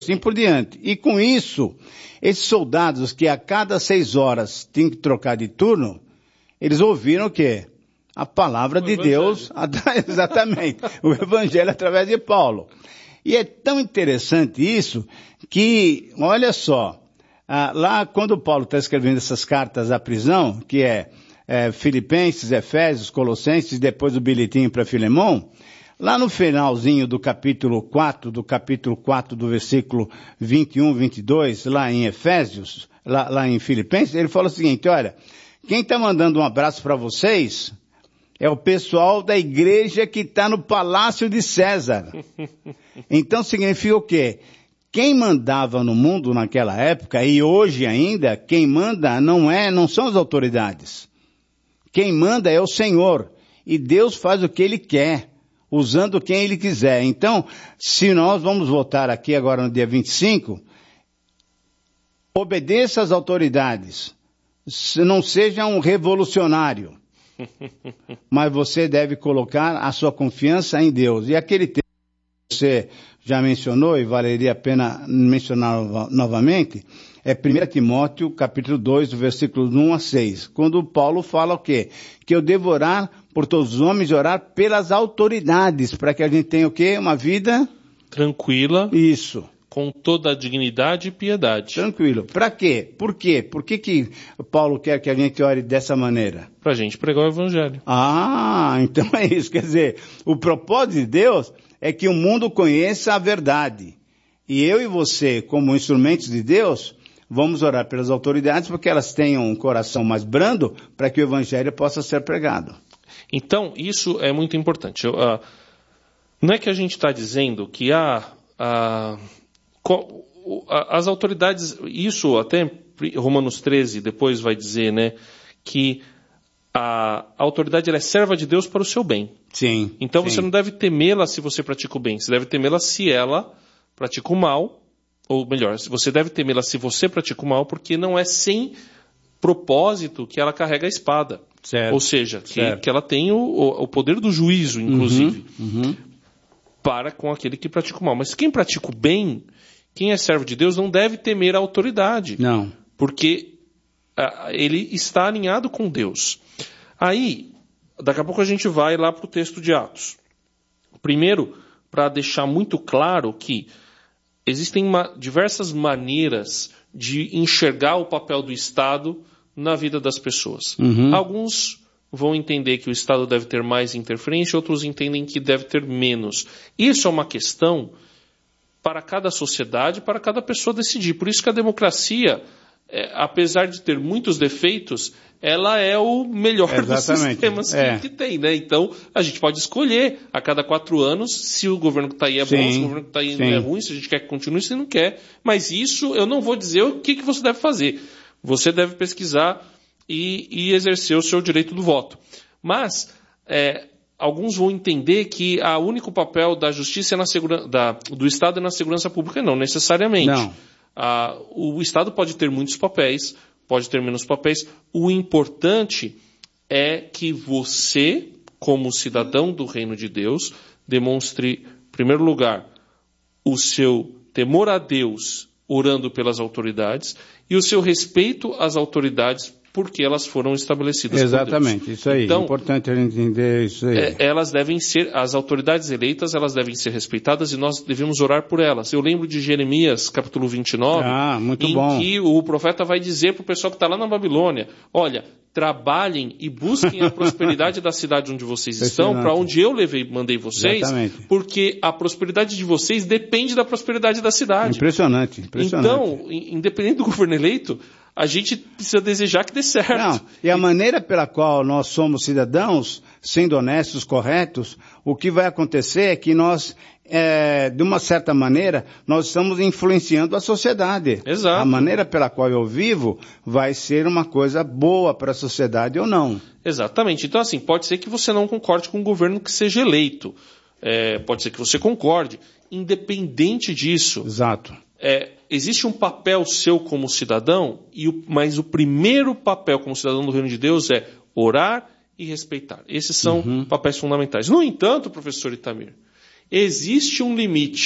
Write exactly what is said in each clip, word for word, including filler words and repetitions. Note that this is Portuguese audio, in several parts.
assim por diante. E com isso, esses soldados que a cada seis horas tinham que trocar de turno, eles ouviram o quê? A palavra o de evangelho. Deus, exatamente, o evangelho através de Paulo. E é tão interessante isso que, olha só, ah, lá quando Paulo está escrevendo essas cartas à prisão, que é, é Filipenses, Efésios, Colossenses, depois o bilhetinho para Filemão, lá no finalzinho do capítulo quatro, do capítulo quatro, do versículo vinte e um, vinte e dois, lá em Efésios, lá, lá em Filipenses, ele fala o seguinte, olha, quem está mandando um abraço para vocês é o pessoal da igreja que está no Palácio de César. Então significa o quê? Quem mandava no mundo naquela época, e hoje ainda, quem manda não é, não são as autoridades. Quem manda é o Senhor. E Deus faz o que Ele quer, usando quem Ele quiser. Então, se nós vamos votar aqui agora no dia vinte e cinco, obedeça às autoridades. Não seja um revolucionário. Mas você deve colocar a sua confiança em Deus. E aquele texto que você já mencionou, e valeria a pena mencionar novamente, é primeiro Timóteo, capítulo dois, versículos um a seis. Quando Paulo fala o quê? Que eu devo orar por todos os homens e orar pelas autoridades, para que a gente tenha o quê? Uma vida tranquila. Isso. Com toda a dignidade e piedade. Tranquilo. Para quê? Por quê? Por que que Paulo quer que a gente ore dessa maneira? Para a gente pregar o evangelho. Ah, então é isso. Quer dizer, o propósito de Deus é que o mundo conheça a verdade. E eu e você, como instrumentos de Deus, vamos orar pelas autoridades para que elas tenham um coração mais brando para que o evangelho possa ser pregado. Então, isso é muito importante. Eu, uh, não é que a gente está dizendo que há... Uh, as autoridades, isso até Romanos treze depois vai dizer, né, que a autoridade ela é serva de Deus para o seu bem. Sim. Então sim. Você não deve temê-la se você pratica o bem, você deve temê-la se ela pratica o mal, ou melhor, você deve temê-la se você pratica o mal, porque não é sem propósito que ela carrega a espada. Certo. Ou seja, que, que ela tem o, o poder do juízo, inclusive, uhum, uhum. para com aquele que pratica o mal. Mas quem pratica o bem, quem é servo de Deus, não deve temer a autoridade. Não. Porque uh, ele está alinhado com Deus. Aí, daqui a pouco a gente vai lá para o texto de Atos. Primeiro, para deixar muito claro que existem ma- diversas maneiras de enxergar o papel do Estado na vida das pessoas. Uhum. Alguns vão entender que o Estado deve ter mais interferência, outros entendem que deve ter menos. Isso é uma questão para cada sociedade, para cada pessoa decidir. Por isso que a democracia, é, apesar de ter muitos defeitos, ela é o melhor Exatamente. dos sistemas é. que, que tem, né? Então, a gente pode escolher a cada quatro anos se o governo que está aí é sim, bom, se o governo que está aí sim. não é ruim, se a gente quer que continue, se não quer. Mas isso eu não vou dizer o que, que você deve fazer. Você deve pesquisar e, e exercer o seu direito do voto. Mas... É, alguns vão entender que o único papel da justiça é na segura, da, do Estado é na segurança pública. Não, necessariamente. Não. Ah, o Estado pode ter muitos papéis, pode ter menos papéis. O importante é que você, como cidadão do reino de Deus, demonstre, em primeiro lugar, o seu temor a Deus orando pelas autoridades e o seu respeito às autoridades porque elas foram estabelecidas Exatamente, por Deus. isso aí. Então, é importante a gente entender isso aí. É, elas devem ser, as autoridades eleitas, elas devem ser respeitadas e nós devemos orar por elas. Eu lembro de Jeremias, capítulo vinte e nove, ah, muito em bom. que o profeta vai dizer para o pessoal que está lá na Babilônia, olha, trabalhem e busquem a prosperidade da cidade onde vocês estão, para onde eu levei, mandei vocês, Exatamente. Porque a prosperidade de vocês depende da prosperidade da cidade. Impressionante, impressionante. Então, independente do governo eleito, a gente precisa desejar que dê certo. Não, e a maneira pela qual nós somos cidadãos, sendo honestos, corretos, o que vai acontecer é que nós, é, de uma certa maneira, nós estamos influenciando a sociedade. Exato. A maneira pela qual eu vivo vai ser uma coisa boa para a sociedade ou não. Exatamente. Então, assim, pode ser que você não concorde com um governo que seja eleito. É, pode ser que você concorde. Independente disso. Exato. É, existe um papel seu como cidadão, e o, mas o primeiro papel como cidadão do reino de Deus é orar e respeitar. Esses são uhum. papéis fundamentais. No entanto, professor Itamir, existe um limite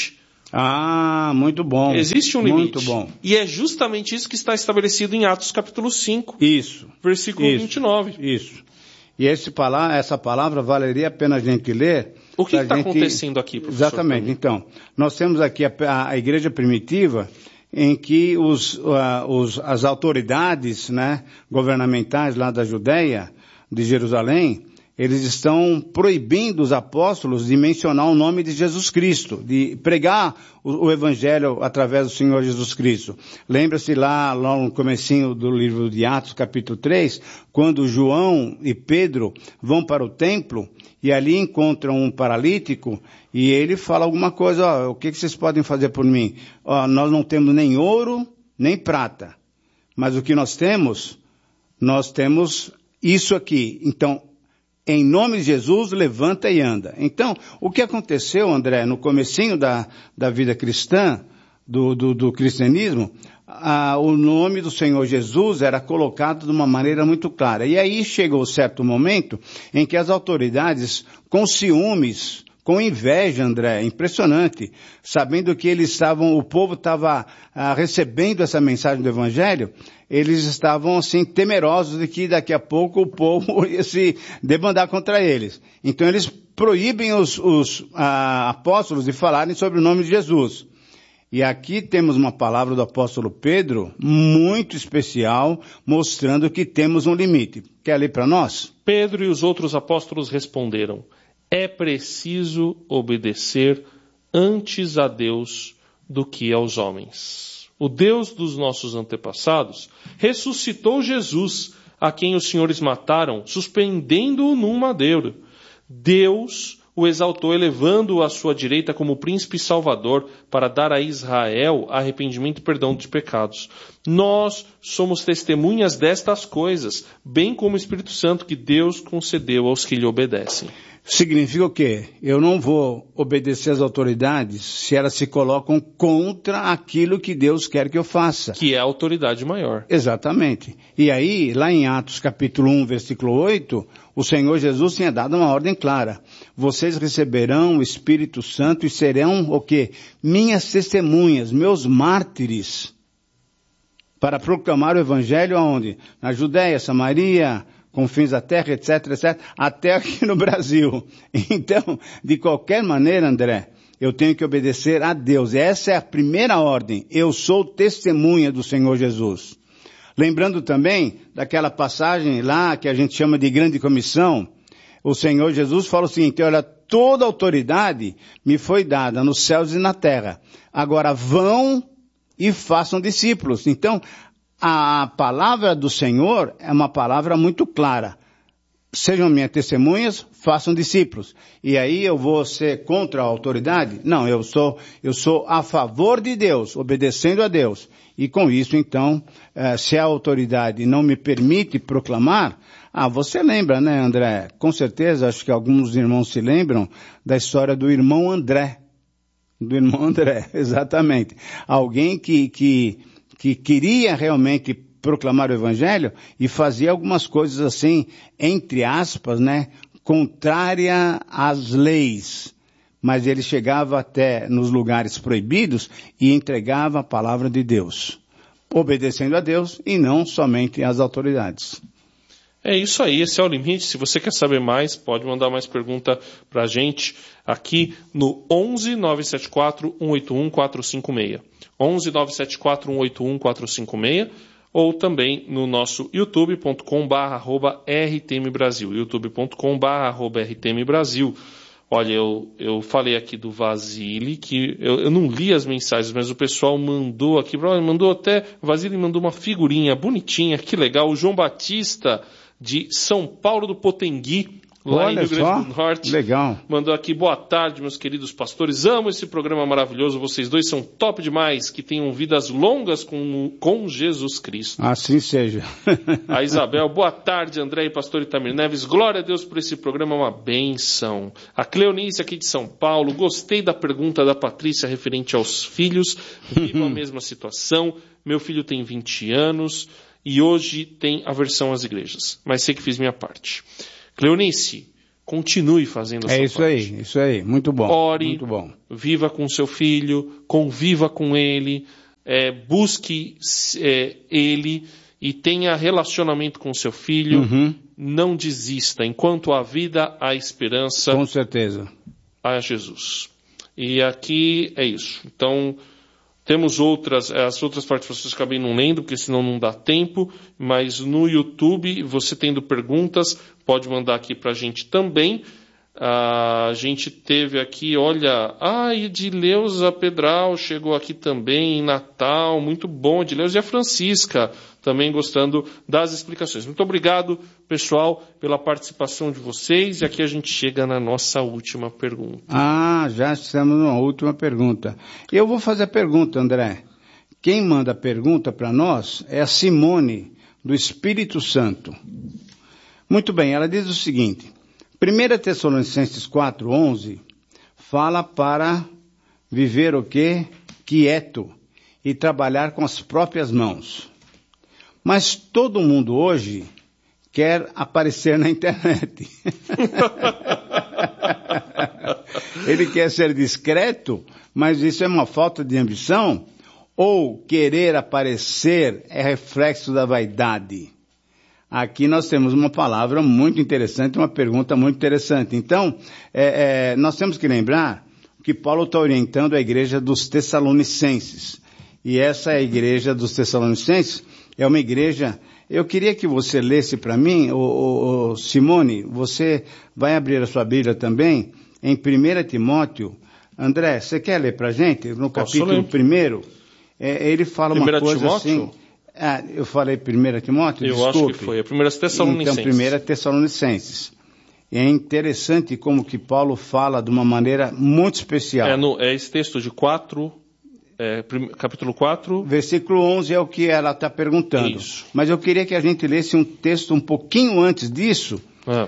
Ah, muito bom. Existe um limite. Muito bom. E é justamente isso que está estabelecido em Atos capítulo cinco. Isso. Versículo isso, vinte e nove. Isso. E esse palavra, essa palavra valeria a pena a gente ler. O que está gente... acontecendo aqui, professor? Exatamente. Também? Então, nós temos aqui a, a igreja primitiva, em que os, uh, os, as autoridades, né, governamentais lá da Judeia, de Jerusalém, eles estão proibindo os apóstolos de mencionar o nome de Jesus Cristo, de pregar o, o evangelho através do Senhor Jesus Cristo. Lembra-se lá, lá no comecinho do livro de Atos, capítulo três, quando João e Pedro vão para o templo e ali encontram um paralítico e ele fala alguma coisa, ó, o que, que vocês podem fazer por mim? Ó, nós não temos nem ouro, nem prata, mas o que nós temos, nós temos isso aqui. Então, em nome de Jesus, levanta e anda. Então, o que aconteceu, André, no comecinho da, da vida cristã, do, do, do cristianismo, ah, o nome do Senhor Jesus era colocado de uma maneira muito clara. E aí chegou certo momento em que as autoridades, com ciúmes, com inveja, André, impressionante, sabendo que eles estavam, o povo estava ah, recebendo essa mensagem do Evangelho, eles estavam assim temerosos de que daqui a pouco o povo ia se debandar contra eles. Então eles proíbem os, os ah, apóstolos de falarem sobre o nome de Jesus. E aqui temos uma palavra do apóstolo Pedro muito especial, mostrando que temos um limite. Quer ler para nós? Pedro e os outros apóstolos responderam: é preciso obedecer antes a Deus do que aos homens. O Deus dos nossos antepassados ressuscitou Jesus, a quem os senhores mataram, suspendendo-o num madeiro. Deus o exaltou, elevando-o à sua direita como príncipe salvador, para dar a Israel arrependimento e perdão de pecados. Nós somos testemunhas destas coisas, bem como o Espírito Santo que Deus concedeu aos que lhe obedecem. Significa o quê? Eu não vou obedecer às autoridades se elas se colocam contra aquilo que Deus quer que eu faça. Que é a autoridade maior. Exatamente. E aí, lá em Atos capítulo um, versículo oito, o Senhor Jesus tinha dado uma ordem clara. Vocês receberão o Espírito Santo e serão o quê? Minhas testemunhas, meus mártires, para proclamar o Evangelho aonde? Na Judéia, Samaria, confins da terra, etc, etc, até aqui no Brasil. Então, de qualquer maneira, André, eu tenho que obedecer a Deus. Essa é a primeira ordem. Eu sou testemunha do Senhor Jesus. Lembrando também daquela passagem lá que a gente chama de grande comissão, o Senhor Jesus fala o seguinte: olha, toda autoridade me foi dada nos céus e na terra. Agora vão e façam discípulos. Então, a palavra do Senhor é uma palavra muito clara. Sejam minhas testemunhas, façam discípulos. E aí eu vou ser contra a autoridade? Não, eu sou, eu sou a favor de Deus, obedecendo a Deus. E com isso, então, eh, se a autoridade não me permite proclamar, ah, você lembra, né, André? Com certeza, acho que alguns irmãos se lembram da história do irmão André. Do irmão André, exatamente. Alguém que, que, que queria realmente proclamar o Evangelho e fazia algumas coisas assim, entre aspas, né, contrária às leis. Mas ele chegava até nos lugares proibidos e entregava a palavra de Deus, obedecendo a Deus e não somente às autoridades. É isso aí, esse é o limite. Se você quer saber mais, pode mandar mais pergunta para a gente aqui no onze, nove sete quatro, um oito um, quatro cinco seis. onze, nove sete quatro, um oito um, quatro cinco seis. Ou também no nosso youtube ponto com barra arroba R T M Brasil. youtube ponto com barra arroba R T M Brasil. Olha, eu, eu falei aqui do Vasile, que eu, eu não li as mensagens, mas o pessoal mandou aqui, mandou até, o Vasile mandou uma figurinha bonitinha, que legal. O João Batista, de São Paulo do Potengui, lá Olha em Rio Grande só, do Norte. Legal. Mandou aqui: boa tarde, meus queridos pastores. Amo esse programa maravilhoso. Vocês dois são top demais. Que tenham vidas longas com, com Jesus Cristo. Assim seja. A Isabel: boa tarde, André e pastor Itamir Neves. Glória a Deus por esse programa, é uma bênção. A Cleonice, aqui de São Paulo: gostei da pergunta da Patrícia referente aos filhos. Vivo a mesma situação. Meu filho tem vinte anos e hoje tem aversão às igrejas. Mas sei que fiz minha parte. Cleonice, continue fazendo a sua É isso parte. aí, isso aí. Muito bom. Ore, muito bom. Viva com seu filho, conviva com ele, é, busque é, ele e tenha relacionamento com seu filho. Uhum. Não desista. Enquanto há vida, há esperança. Com certeza. A Jesus. E aqui é isso. Então, temos outras, as outras participações que acabei não lendo, porque senão não dá tempo, mas no YouTube, você tendo perguntas, pode mandar aqui para a gente também. A gente teve aqui, olha, ah, Edileuza Pedral chegou aqui também em Natal, muito bom, Edileuza, e a Francisca também gostando das explicações. Muito obrigado, pessoal, pela participação de vocês, e aqui a gente chega na nossa última pergunta. Ah, já estamos na última pergunta. Eu vou fazer a pergunta, André. Quem manda a pergunta para nós é a Simone, do Espírito Santo. Muito bem, ela diz o seguinte: primeira Tessalonicenses quatro, onze, fala para viver o quê? Quieto e trabalhar com as próprias mãos. Mas todo mundo hoje quer aparecer na internet. Ele quer ser discreto, mas isso é uma falta de ambição? Ou querer aparecer é reflexo da vaidade? Aqui nós temos uma palavra muito interessante, uma pergunta muito interessante. Então, é, é, nós temos que lembrar que Paulo está orientando a igreja dos Tessalonicenses. E essa é a igreja dos Tessalonicenses, é uma igreja... Eu queria que você lesse para mim, o, o, o Simone, você vai abrir a sua Bíblia também, em primeira Timóteo. André, você quer ler para a gente? No capítulo primeiro, é, ele fala primeira uma coisa Timóteo? assim... Ah, eu falei primeira Timóteo? Eu Desculpe. acho que foi. A primeira Tessalonicenses. Então, primeira Tessalonicenses. É interessante como que Paulo fala de uma maneira muito especial. É, no, é esse texto de quatro, é, prim, capítulo quatro. Versículo onze é o que ela está perguntando. Isso. Mas eu queria que a gente lesse um texto um pouquinho antes disso, Ah.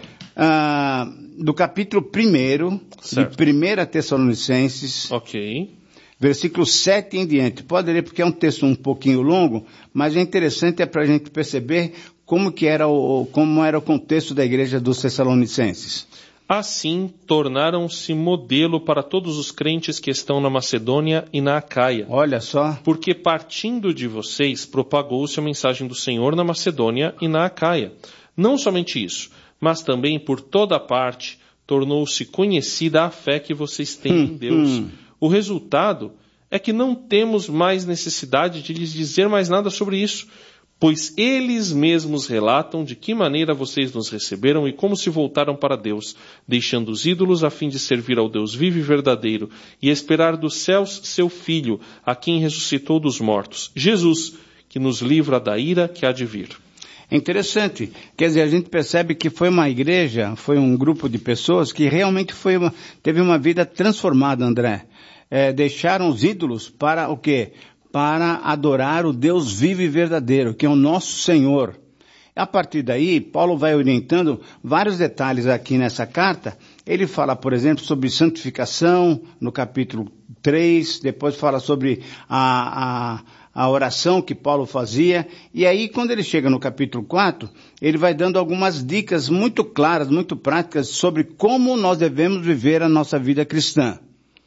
ah, do capítulo primeiro, de primeira Tessalonicenses. Ok. Versículo sete em diante. Pode ler porque é um texto um pouquinho longo, mas é interessante é para a gente perceber como que era o, como era o contexto da igreja dos Tessalonicenses. Assim, tornaram-se modelo para todos os crentes que estão na Macedônia e na Acaia. Olha só. Porque partindo de vocês, propagou-se a mensagem do Senhor na Macedônia e na Acaia. Não somente isso, mas também por toda parte tornou-se conhecida a fé que vocês têm hum, em Deus. Hum. O resultado é que não temos mais necessidade de lhes dizer mais nada sobre isso, pois eles mesmos relatam de que maneira vocês nos receberam e como se voltaram para Deus, deixando os ídolos a fim de servir ao Deus vivo e verdadeiro e esperar dos céus seu Filho, a quem ressuscitou dos mortos, Jesus, que nos livra da ira que há de vir. É interessante. Quer dizer, a gente percebe que foi uma igreja, foi um grupo de pessoas que realmente foi uma, teve uma vida transformada, André. É, deixaram os ídolos para o quê? Para adorar o Deus vivo e verdadeiro, que é o nosso Senhor. A partir daí, Paulo vai orientando vários detalhes aqui nessa carta. Ele fala, por exemplo, sobre santificação, no capítulo três, depois fala sobre a, a, a oração que Paulo fazia, e aí quando ele chega no capítulo quatro, ele vai dando algumas dicas muito claras, muito práticas sobre como nós devemos viver a nossa vida cristã.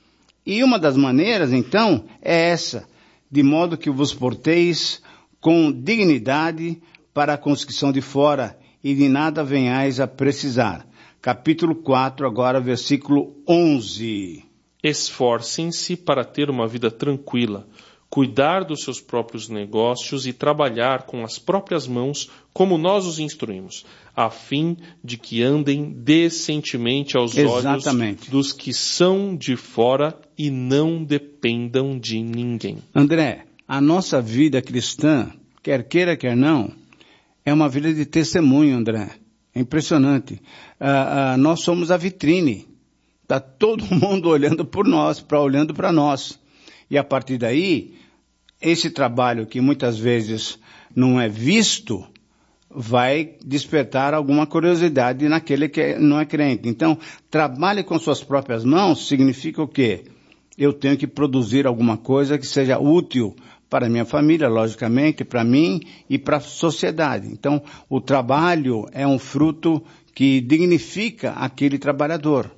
E uma das maneiras, então, é essa, de modo que vos porteis com dignidade para com os que são de fora, e de nada venhais a precisar. Capítulo quatro, agora versículo onze. Esforcem-se para ter uma vida tranquila, cuidar dos seus próprios negócios e trabalhar com as próprias mãos, como nós os instruímos, a fim de que andem decentemente aos Exatamente. olhos dos que são de fora e não dependam de ninguém. André, a nossa vida cristã, quer queira, quer não, é uma vida de testemunho, André. É impressionante. Ah, ah, nós somos a vitrine. Está todo mundo olhando por nós, pra, olhando para nós. E a partir daí, esse trabalho que muitas vezes não é visto, vai despertar alguma curiosidade naquele que não é crente. Então, trabalhe com suas próprias mãos significa o quê? Eu tenho que produzir alguma coisa que seja útil para a minha família, logicamente, para mim e para a sociedade. Então, o trabalho é um fruto que dignifica aquele trabalhador.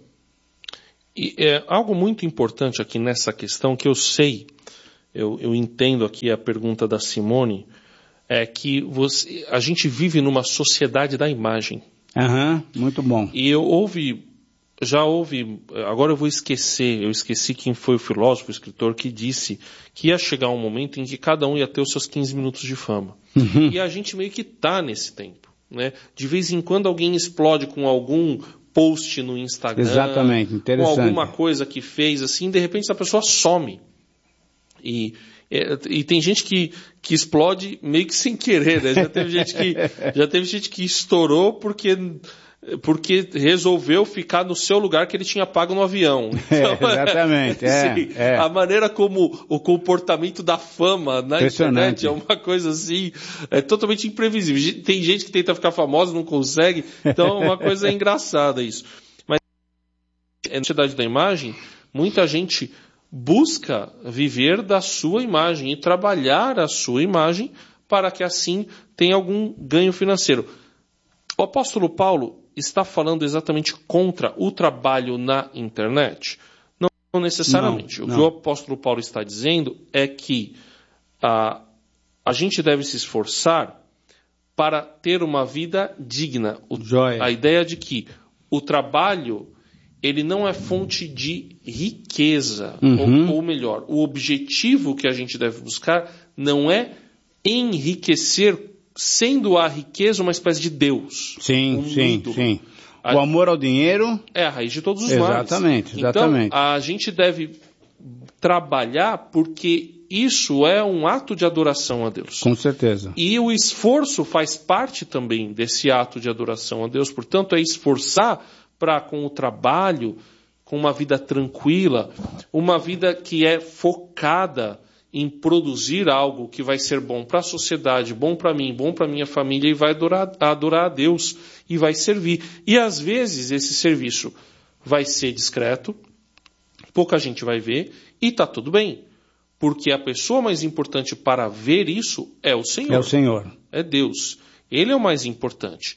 E é algo muito importante aqui nessa questão que eu sei, eu, eu entendo aqui a pergunta da Simone, é que você, a gente vive numa sociedade da imagem. Aham, muito bom. E eu ouvi, já ouvi, agora eu vou esquecer, eu esqueci quem foi o filósofo, o escritor, que disse que ia chegar um momento em que cada um ia ter os seus quinze minutos de fama. Uhum. E a gente meio que está nesse tempo, né? De vez em quando alguém explode com algum post no Instagram, exatamente, interessante, com alguma coisa que fez, assim, de repente essa pessoa some. E, e tem gente que, que explode meio que sem querer, né? Já teve gente que, já teve gente que estourou porque, porque resolveu ficar no seu lugar que ele tinha pago no avião. Então, é, exatamente. É, assim, é, é. A maneira como o comportamento da fama na internet é uma coisa assim, é totalmente imprevisível. Tem gente que tenta ficar famosa, não consegue, então é uma coisa engraçada isso. Mas na sociedade da imagem, muita gente busca viver da sua imagem e trabalhar a sua imagem para que assim tenha algum ganho financeiro. O apóstolo Paulo está falando exatamente contra o trabalho na internet? Não, não necessariamente. Não, o não. que o apóstolo Paulo está dizendo é que a, a gente deve se esforçar para ter uma vida digna. O, a ideia de que o trabalho ele não é fonte de riqueza, uhum. ou, ou melhor, o objetivo que a gente deve buscar não é enriquecer, sendo a riqueza uma espécie de Deus. Sim, um sim, ídolo. sim. O amor ao dinheiro é a raiz de todos os exatamente, males. Exatamente. Então, a gente deve trabalhar porque isso é um ato de adoração a Deus. Com certeza. E o esforço faz parte também desse ato de adoração a Deus. Portanto, é esforçar para, com o trabalho, com uma vida tranquila, uma vida que é focada em produzir algo que vai ser bom para a sociedade, bom para mim, bom para minha família, e vai adorar, adorar a Deus e vai servir. E às vezes esse serviço vai ser discreto, pouca gente vai ver, e está tudo bem. Porque a pessoa mais importante para ver isso é o Senhor. É o Senhor. É Deus. Ele é o mais importante.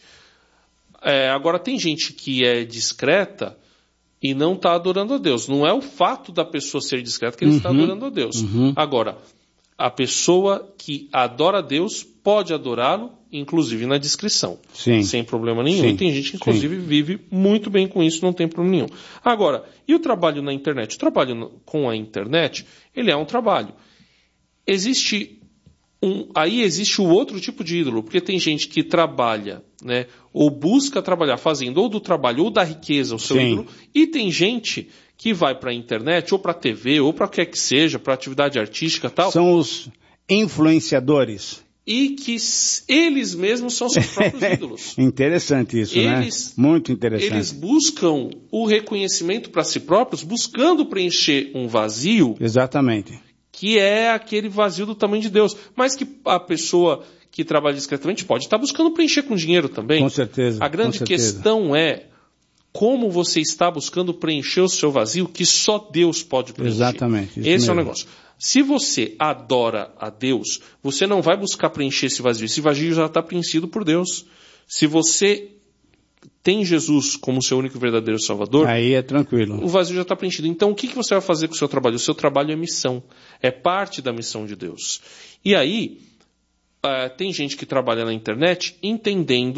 É, agora, tem gente que é discreta e não está adorando a Deus. Não é o fato da pessoa ser discreta que ele uhum, está adorando a Deus. Uhum. Agora, a pessoa que adora a Deus pode adorá-lo, inclusive na discrição. Sim. Sem problema nenhum. Sim. E tem gente que, inclusive, Sim. vive muito bem com isso, não tem problema nenhum. Agora, e o trabalho na internet? O trabalho com a internet, ele é um trabalho. Existe... Um, aí existe o outro tipo de ídolo, porque tem gente que trabalha, né, ou busca trabalhar fazendo ou do trabalho ou da riqueza o seu Sim. ídolo, e tem gente que vai para a internet, ou para a T V, ou para o que quer que seja, para atividade artística e tal. São os influenciadores. E que eles mesmos são seus próprios ídolos. Interessante isso, eles, né? Muito interessante. Eles buscam o reconhecimento para si próprios, buscando preencher um vazio. Exatamente. Que é aquele vazio do tamanho de Deus. Mas que a pessoa que trabalha discretamente pode estar buscando preencher com dinheiro também. Com certeza. A grande com certeza. questão é como você está buscando preencher o seu vazio que só Deus pode preencher. Exatamente. Esse mesmo. É o negócio. Se você adora a Deus, você não vai buscar preencher esse vazio. Esse vazio já está preenchido por Deus. Se você tem Jesus como seu único e verdadeiro Salvador, aí é tranquilo. O vazio já está preenchido. Então, o que você vai fazer com o seu trabalho? O seu trabalho é missão. É parte da missão de Deus. E aí, uh, tem gente que trabalha na internet entendendo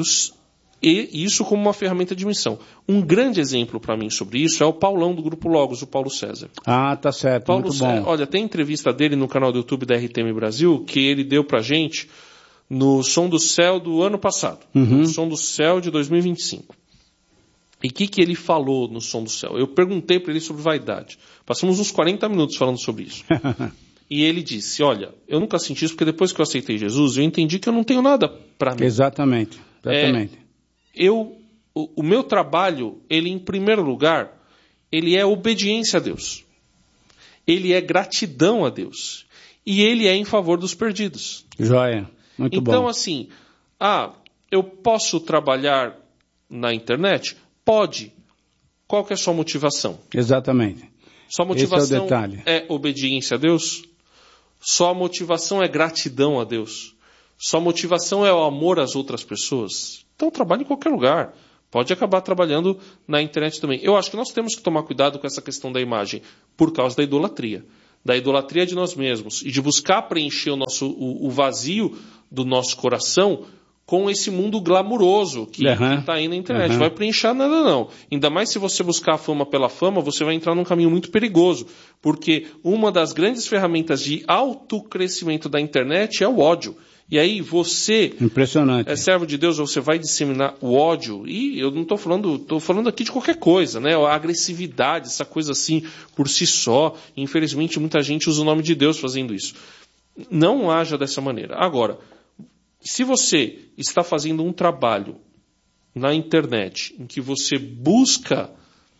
isso como uma ferramenta de missão. Um grande exemplo para mim sobre isso é o Paulão do Grupo Logos, o Paulo César. Ah, tá certo. Paulo muito César, bom. Olha, tem entrevista dele no canal do YouTube da R T M Brasil que ele deu pra gente no Som do Céu do ano passado. Uhum. No Som do Céu de dois mil e vinte e cinco. E o que, que ele falou no Som do Céu? Eu perguntei para ele sobre vaidade. Passamos uns quarenta minutos falando sobre isso. E ele disse, olha, eu nunca senti isso porque depois que eu aceitei Jesus, eu entendi que eu não tenho nada para mim. Exatamente, exatamente. É, eu, o, o meu trabalho, ele em primeiro lugar, ele é obediência a Deus. Ele é gratidão a Deus. E ele é em favor dos perdidos. Joia, muito então, bom. Então, assim, ah, eu posso trabalhar na internet? Pode. Qual que é a sua motivação? Exatamente. Sua motivação Esse é o detalhe. É obediência a Deus? Sua motivação é gratidão a Deus? Sua motivação é o amor às outras pessoas? Então trabalhe em qualquer lugar. pode acabar trabalhando na internet também. Eu acho que nós temos que tomar cuidado com essa questão da imagem, por causa da idolatria. Da idolatria de nós mesmos. E de buscar preencher o, nosso, o, o vazio do nosso coração com esse mundo glamuroso que uhum. está aí na internet. Uhum. Vai preencher nada não. Ainda mais se você buscar a fama pela fama, você vai entrar num caminho muito perigoso. Porque uma das grandes ferramentas de autocrescimento da internet é o ódio. E aí você Impressionante. é servo de Deus, você vai disseminar o ódio. E eu não estou falando, estou falando aqui de qualquer coisa, né? A agressividade, essa coisa assim, por si só. Infelizmente, muita gente usa o nome de Deus fazendo isso. Não haja dessa maneira. Agora, se você está fazendo um trabalho na internet em que você busca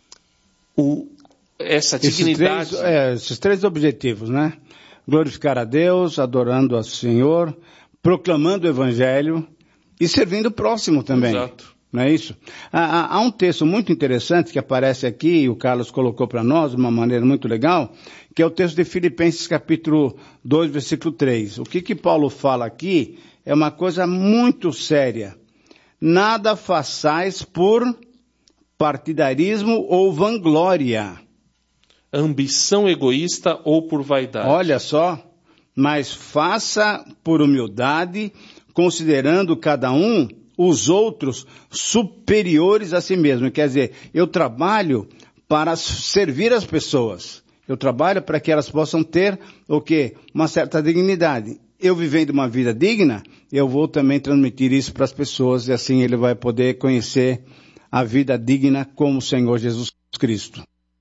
o, essa dignidade... Esses três, é, esses três objetivos, né? Glorificar a Deus, adorando ao Senhor, proclamando o Evangelho e servindo o próximo também. Exato. Não é isso? Há, há um texto muito interessante que aparece aqui, e o Carlos colocou para nós de uma maneira muito legal, que é o texto de Filipenses capítulo dois, versículo três. O que que Paulo fala aqui é uma coisa muito séria. Nada façais por partidarismo ou vanglória. Ambição egoísta ou por vaidade. Olha só, mas faça por humildade, considerando cada um os outros superiores a si mesmo. Quer dizer, eu trabalho para servir as pessoas. Eu trabalho para que elas possam ter o quê? Uma certa dignidade. Eu vivendo uma vida digna, eu vou também transmitir isso para as pessoas e assim ele vai poder conhecer a vida digna como o Senhor Jesus Cristo.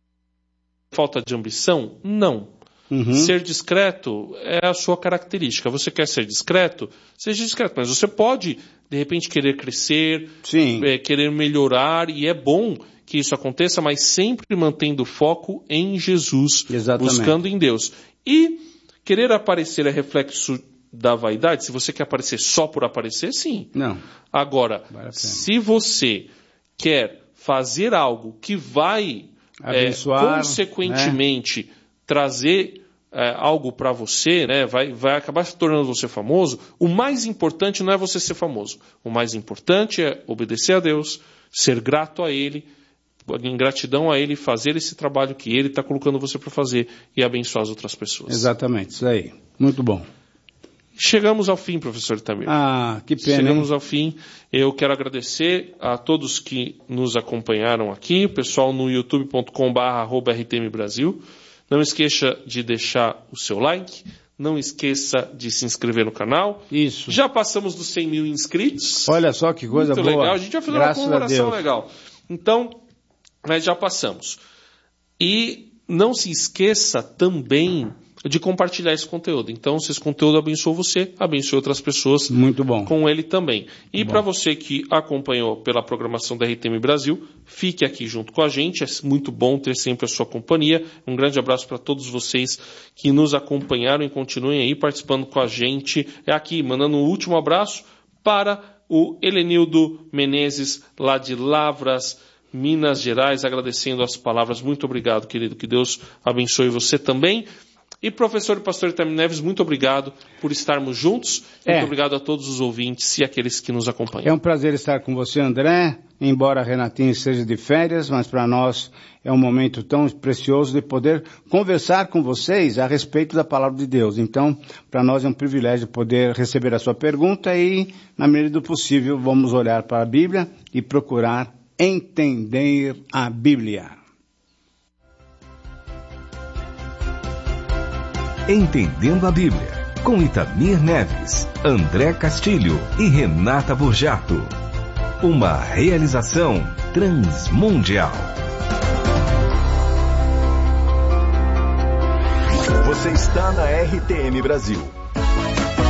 Falta de ambição? Não. Uhum. Ser discreto é a sua característica. Você quer ser discreto? Seja discreto, mas você pode, de repente, querer crescer, é, querer melhorar, e é bom que isso aconteça, mas sempre mantendo foco em Jesus, Exatamente. Buscando em Deus. E querer aparecer é reflexo da vaidade? Se você quer aparecer só por aparecer, sim. Não. Agora, vale se você quer fazer algo que vai, é, consequentemente, né? trazer é, algo para você, né? vai, vai acabar se tornando você famoso, o mais importante não é você ser famoso. O mais importante é obedecer a Deus, ser grato a Ele, em gratidão a Ele, fazer esse trabalho que Ele está colocando você para fazer e abençoar as outras pessoas. Exatamente, isso aí. Muito bom. Chegamos ao fim, professor Itamir. Ah, que pena. Chegamos hein? ao fim. Eu quero agradecer a todos que nos acompanharam aqui, o pessoal no youtube ponto com barra arroba R T M Brasil. Não esqueça de deixar o seu like. Não esqueça de se inscrever no canal. Isso. Já passamos dos cem mil inscritos. Olha só que coisa Muito boa. legal. A gente vai fazer Graças uma comemoração legal. Então, mas já passamos. E não se esqueça também de compartilhar esse conteúdo. Então, se esse conteúdo abençoou você, abençoe outras pessoas. Muito bom. Com ele também. E para você que acompanhou pela programação da R T M Brasil, fique aqui junto com a gente. É muito bom ter sempre a sua companhia. Um grande abraço para todos vocês que nos acompanharam e continuem aí participando com a gente. É aqui, mandando um último abraço para o Helenildo Menezes, lá de Lavras, Minas Gerais, agradecendo as palavras. Muito obrigado, querido. Que Deus abençoe você também. E professor e pastor Itamir Neves, muito obrigado por estarmos juntos. Muito é. obrigado a todos os ouvintes e aqueles que nos acompanham. É um prazer estar com você, André. Embora Renatinho esteja de férias, mas para nós é um momento tão precioso de poder conversar com vocês a respeito da palavra de Deus. Então, para nós é um privilégio poder receber a sua pergunta e, na medida do possível, vamos olhar para a Bíblia e procurar entender a Bíblia. Entendendo a Bíblia, com Itamir Neves, André Castilho e Renata Burjato. Uma realização transmundial. Você está na R T M Brasil.